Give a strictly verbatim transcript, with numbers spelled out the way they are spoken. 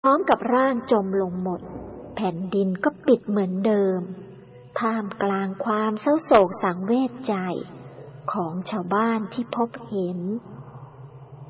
พร้อมกับร่างจมลงหมดแผ่นดินก็ปิดเหมือนเดิมท่ามกลางความเศร้าโศกสังเวชใจของชาวบ้านที่พบเห็น